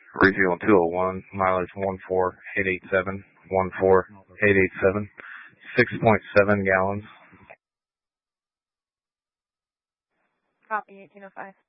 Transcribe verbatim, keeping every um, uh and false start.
Refuel two oh one, mileage one four eight eight seven, one four eight eight seven, six point seven gallons. Copy, eighteen oh five.